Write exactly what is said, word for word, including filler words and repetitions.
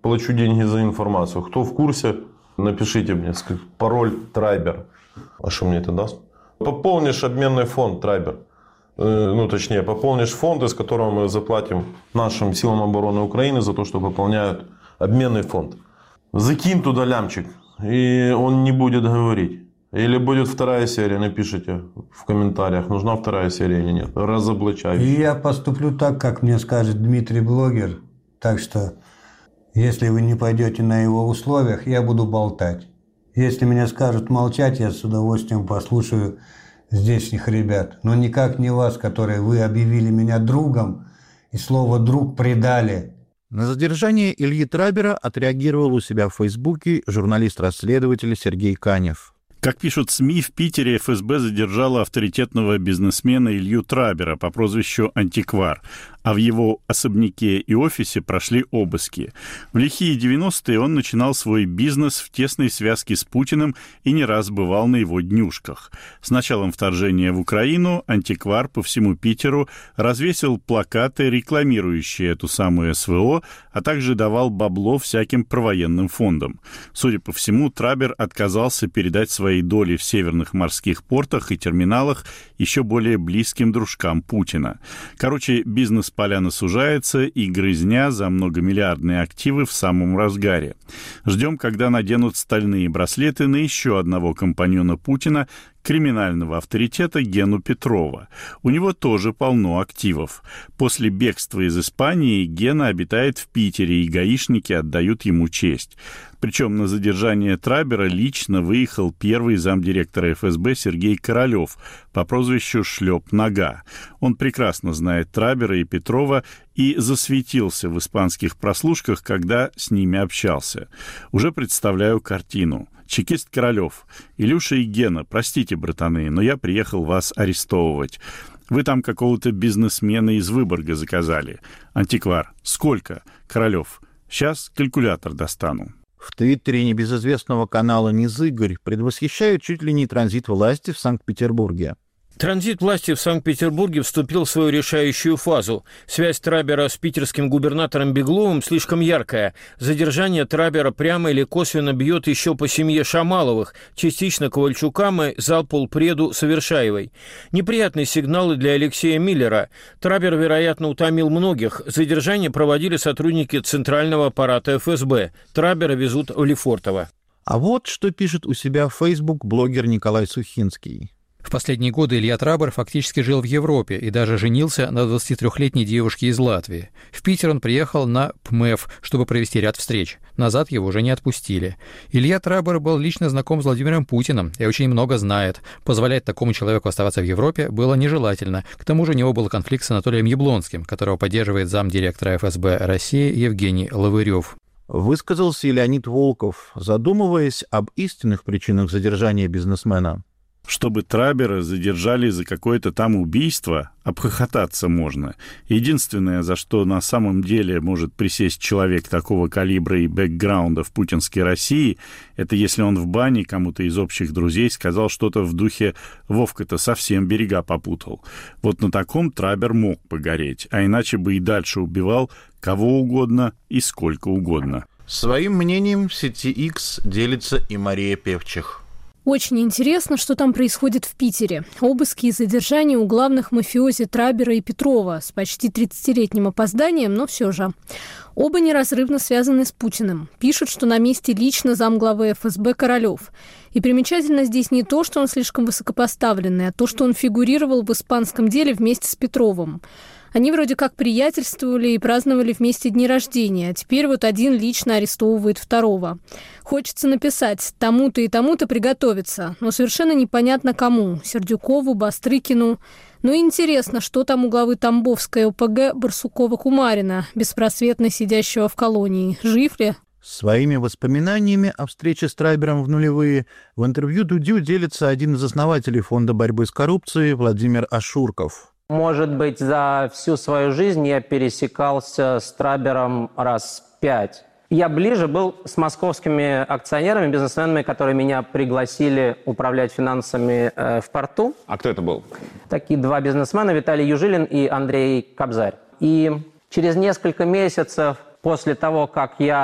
плачу деньги за информацию. Кто в курсе, напишите мне. Пароль Трайбер. А что мне это даст? Пополнишь обменный фонд Трайбер. Ну, точнее, пополнишь фонд, из которого мы заплатим нашим силам обороны Украины за то, что пополняют обменный фонд. Закинь туда лямчик, и он не будет говорить. Или будет вторая серия, напишите в комментариях, нужна вторая серия или нет. Разоблачаю. И я поступлю так, как мне скажет Дмитрий Блогер. Так что, если вы не пойдете на его условиях, я буду болтать. Если меня скажут молчать, я с удовольствием послушаю здешних ребят. Но никак не вас, которые вы объявили меня другом и слово «друг» предали. На задержание Ильи Трабера отреагировал у себя в Фейсбуке журналист-расследователь Сергей Канев. Как пишут СМИ, в Питере эф эс бэ задержала авторитетного бизнесмена Илью Трабера по прозвищу «Антиквар», а в его особняке и офисе прошли обыски. В лихие девяностые он начинал свой бизнес в тесной связке с Путиным и не раз бывал на его днюшках. С началом вторжения в Украину «Антиквар» по всему Питеру развесил плакаты, рекламирующие эту самую эс вэ о, а также давал бабло всяким провоенным фондам. Судя по всему, Трабер отказался передать свои доли в северных морских портах и терминалах еще более близким дружкам Путина. Короче, бизнес поляна сужается, и грызня за многомиллиардные активы в самом разгаре. Ждем, когда наденут стальные браслеты на еще одного компаньона Путина, криминального авторитета Гену Петрова. У него тоже полно активов. После бегства из Испании Гена обитает в Питере, и гаишники отдают ему честь. Причем на задержание Трабера лично выехал первый замдиректора эф эс бэ Сергей Королев по прозвищу «Шлеп-нога». Он прекрасно знает Трабера и Петрова и засветился в испанских прослушках, когда с ними общался. Уже представляю картину. Чекист Королев. Илюша и Гена, простите, братаны, но я приехал вас арестовывать. Вы там какого-то бизнесмена из Выборга заказали. Антиквар. Сколько? Королев. Сейчас калькулятор достану. В твиттере небезызвестного канала «Низыгорь» предвосхищают чуть ли не транзит власти в Санкт-Петербурге. Транзит власти в Санкт-Петербурге вступил в свою решающую фазу. Связь Трабера с питерским губернатором Бегловым слишком яркая. Задержание Трабера прямо или косвенно бьет еще по семье Шамаловых, частично Ковальчукам и залполпреду Совершаевой. Неприятные сигналы для Алексея Миллера. Трабер, вероятно, утомил многих. Задержание проводили сотрудники центрального аппарата эф эс бэ. Трабера везут в Лефортово. А вот что пишет у себя в Facebook блогер Николай Сухинский. В последние годы Илья Трабер фактически жил в Европе и даже женился на двадцатитрёхлетней девушке из Латвии. В Питер он приехал на ПМЭФ, чтобы провести ряд встреч. Назад его уже не отпустили. Илья Трабер был лично знаком с Владимиром Путиным и очень много знает. Позволять такому человеку оставаться в Европе было нежелательно. К тому же у него был конфликт с Анатолием Яблонским, которого поддерживает замдиректора эф эс бэ России Евгений Лавырёв. Высказался и Леонид Волков, задумываясь об истинных причинах задержания бизнесмена. Чтобы Трабера задержали за какое-то там убийство, обхохотаться можно. Единственное, за что на самом деле может присесть человек такого калибра и бэкграунда в путинской России, это если он в бане кому-то из общих друзей сказал что-то в духе «Вовка-то совсем берега попутал». Вот на таком Трабер мог погореть, а иначе бы и дальше убивал кого угодно и сколько угодно. Своим мнением в сети X делится и Мария Певчих. Очень интересно, что там происходит в Питере. Обыски и задержания у главных мафиози Трабера и Петрова с почти тридцатилетним опозданием, но все же. Оба неразрывно связаны с Путиным. Пишут, что на месте лично замглавы эф эс бэ Королев. И примечательно здесь не то, что он слишком высокопоставленный, а то, что он фигурировал в испанском деле вместе с Петровым. Они вроде как приятельствовали и праздновали вместе дни рождения, а теперь вот один лично арестовывает второго. Хочется написать «тому-то и тому-то приготовиться», но совершенно непонятно кому – Сердюкову, Бастрыкину. Ну и интересно, что там у главы Тамбовской о пэ гэ Барсукова-Кумарина, беспросветно сидящего в колонии. Жив ли? Своими воспоминаниями о встрече с Трабером в нулевые в интервью Дудю делится один из основателей Фонда борьбы с коррупцией Владимир Ашурков. Может быть, за всю свою жизнь я пересекался с Трабером раз пять. Я ближе был с московскими акционерами, бизнесменами, которые меня пригласили управлять финансами э, в порту. А кто это был? Такие два бизнесмена, Виталий Южилин и Андрей Кобзарь. И через несколько месяцев после того, как я